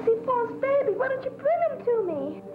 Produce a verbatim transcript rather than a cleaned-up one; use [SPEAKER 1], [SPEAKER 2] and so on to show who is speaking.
[SPEAKER 1] see Paul's baby. Why don't you bring him to me?